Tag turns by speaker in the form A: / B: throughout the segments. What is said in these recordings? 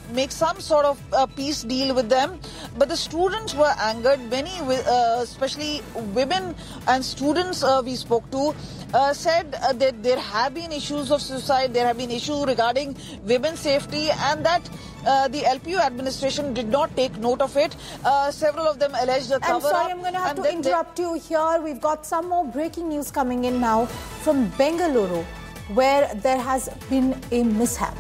A: make some sort of peace deal with them. But the students were angered. Many, especially women and students we spoke to, said that there have been issues of suicide, there have been issues regarding women's safety, and that the LPU administration did not take note of it. Several of them alleged a cover-up.
B: I'm sorry, I'm going to have to interrupt you here. We've got some more breaking news coming in now from Bengaluru, where there has been a mishap.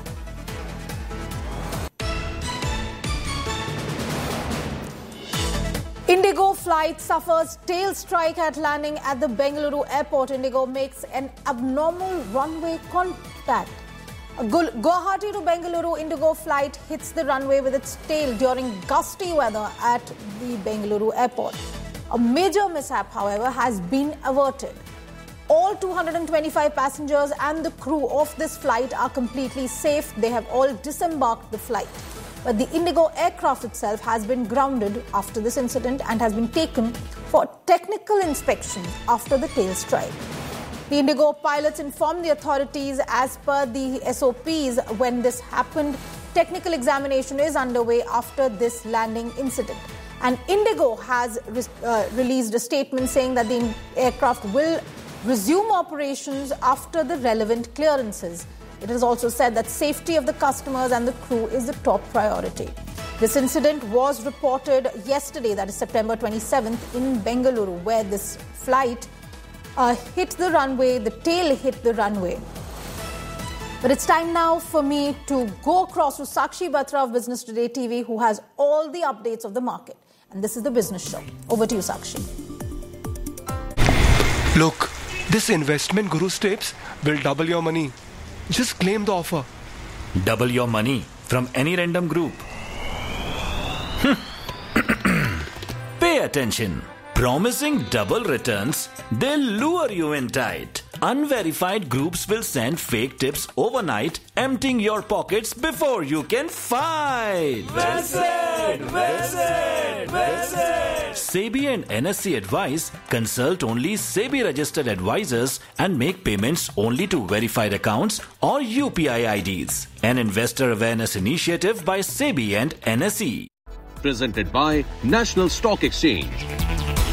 B: Indigo flight suffers tail strike at landing at the Bengaluru airport. Indigo makes an abnormal runway contact. A Guwahati to Bengaluru Indigo flight hits the runway with its tail during gusty weather at the Bengaluru airport. A major mishap, however, has been averted. All 225 passengers and the crew of this flight are completely safe. They have all disembarked the flight. But the Indigo aircraft itself has been grounded after this incident and has been taken for technical inspection after the tail strike. The Indigo pilots informed the authorities as per the SOPs when this happened. Technical examination is underway after this landing incident. And Indigo has released a statement saying that the aircraft will resume operations after the relevant clearances. It has also said that safety of the customers and the crew is the top priority. This incident was reported yesterday, that is September 27th, in Bengaluru, where this flight hit the runway, the tail hit the runway. But it's time now for me to go across to Sakshi Batra of Business Today TV, who has all the updates of the market. And this is the Business Show. Over to you, Sakshi.
C: Look, this investment Guru's tips will double your money. Just claim the offer.
D: Double your money from any random group. Pay attention. Promising double returns, they'll lure you in tight. Unverified groups will send fake tips overnight, emptying your pockets before you can fight.
E: Visit!
D: SEBI and NSE advise, consult only SEBI registered advisors and make payments only to verified accounts or UPI IDs. An investor awareness initiative by SEBI and NSE.
F: Presented by National Stock Exchange.